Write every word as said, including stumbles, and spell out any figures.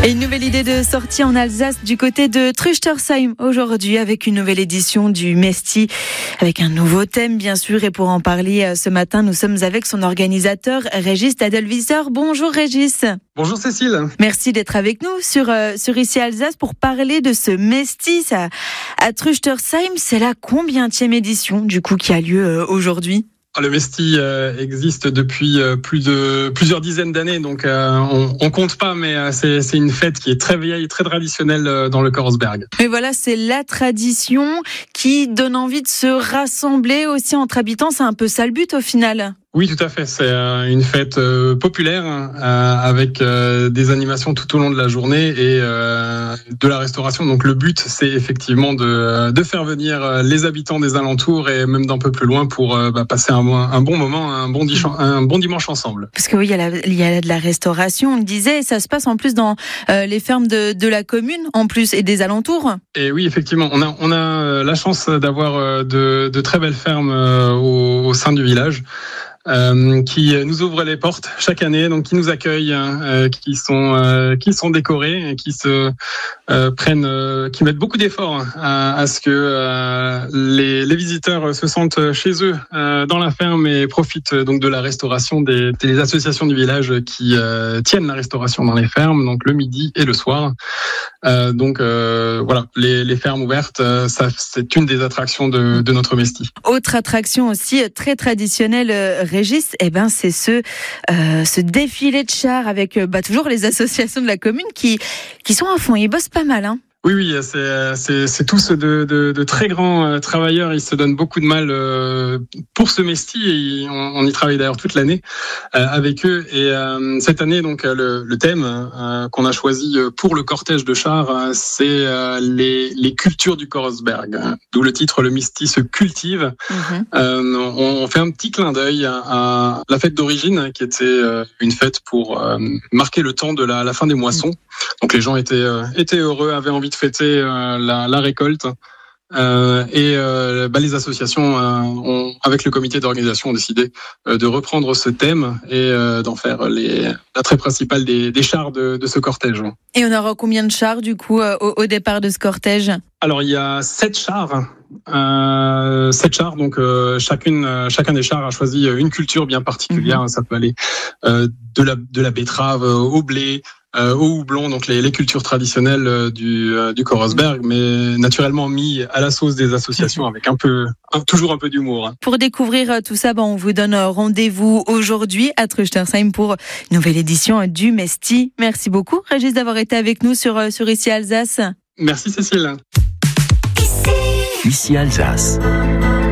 Et une nouvelle idée de sortie en Alsace du côté de Trüchtersheim aujourd'hui avec une nouvelle édition du Mesti avec un nouveau thème bien sûr. Et pour en parler ce matin, nous sommes avec son organisateur Régis Tadelwieser. Bonjour Régis. Bonjour Cécile. Merci d'être avec nous sur, euh, sur Ici Alsace pour parler de ce Mesti à, à Trüchtersheim. C'est la combienième édition du coup qui a lieu euh, aujourd'hui? Le Mesti euh, existe depuis euh, plus de plusieurs dizaines d'années, donc euh, on, on compte pas, mais euh, c'est, c'est une fête qui est très vieille, très traditionnelle euh, dans le Korresberg. Et voilà, c'est la tradition qui donne envie de se rassembler aussi entre habitants. C'est un peu ça le but au final. Oui, tout à fait. C'est euh, une fête euh, populaire euh, avec euh, des animations tout au long de la journée et euh, de la restauration. Donc le but, c'est effectivement de, de faire venir les habitants des alentours et même d'un peu plus loin pour euh, bah, passer un, un bon moment, un bon, dimanche, un bon dimanche ensemble. Parce que oui, il y a, la, il y a de la restauration, on le disait, et ça se passe en plus dans euh, les fermes de, de la commune en plus et des alentours. Et oui, effectivement, on a, on a la chance d'avoir de, de très belles fermes au, au sein du village. Euh, qui nous ouvrent les portes chaque année, donc qui nous accueillent, euh, qui sont euh, qui sont décorés, et qui se euh, prennent, euh, qui mettent beaucoup d'efforts à, à ce que euh, les, les visiteurs se sentent chez eux euh, dans la ferme et profitent donc de la restauration des, des associations du village qui euh, tiennent la restauration dans les fermes, donc le midi et le soir. Euh, donc euh, voilà, les, les fermes ouvertes, ça c'est une des attractions de, de notre Mesti. Autre attraction aussi très traditionnelle. Régis, eh ben c'est ce euh, ce défilé de chars avec bah, toujours les associations de la commune qui qui sont à fond, ils bossent pas mal, hein. Oui, oui, c'est, c'est, c'est tous de, de, de très grands travailleurs. Ils se donnent beaucoup de mal euh, pour ce Mesti et on, on y travaille d'ailleurs toute l'année euh, avec eux. Et euh, cette année, donc le, le thème euh, qu'on a choisi pour le cortège de chars, c'est euh, les, les cultures du Korresberg. D'où le titre, le Mesti se cultive. Mm-hmm. Euh, on, on fait un petit clin d'œil à, à la fête d'origine, qui était euh, une fête pour euh, marquer le temps de la, la fin des moissons. Mm-hmm. Donc les gens étaient euh, étaient heureux, avaient envie de fêter euh, la, la récolte euh, et euh, bah, les associations euh, ont, avec le comité d'organisation ont décidé euh, de reprendre ce thème et euh, d'en faire les, l'attrait principal des, des chars de, de ce cortège. Et on aura combien de chars du coup euh, au, au départ de ce cortège? Alors il y a sept chars. Euh, sept chars, donc euh, chacune, euh, chacun des chars a choisi une culture bien particulière. Mmh. Ça peut aller euh, de la de la betterave au blé, euh, au houblon, donc les, les cultures traditionnelles euh, du euh, du Korresberg, mais naturellement mis à la sauce des associations avec un peu, un, toujours un peu d'humour. Hein. Pour découvrir tout ça, bon, on vous donne rendez-vous aujourd'hui à Trüchtersheim pour une nouvelle édition du Mesti. Merci beaucoup, Régis, d'avoir été avec nous sur sur Ici Alsace. Merci Cécile. Ici Alsace.